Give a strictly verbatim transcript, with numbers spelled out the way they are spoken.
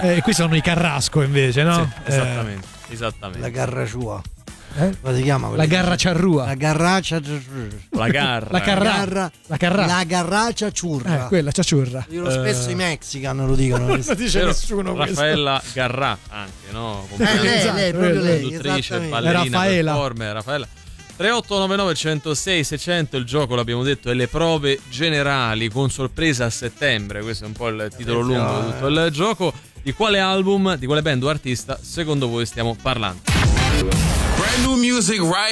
Eh, qui sono i Carrasco invece, no? Sì, esattamente, eh. esattamente. La garrasciua. Eh? Come si chiama? La garra ciarrua. La garraccia. La garra. La carra. Garra, la carra. La garraccia ciurra. Eh, quella ciaciurra. Io spesso i mexican lo dicono. Non lo dice Vero, nessuno. Raffaella Garrà anche, no? Eh, lei, esatto, lei, proprio lei. Conduttrice, ballerina, Raffaela. performer, Raffaella. tre otto nove nove uno zero sei sei zero zero, il gioco l'abbiamo detto è le prove generali con sorpresa a settembre, questo è un po' il titolo lungo di tutto il gioco. Di quale album, di quale band o artista secondo voi stiamo parlando? Brand new music right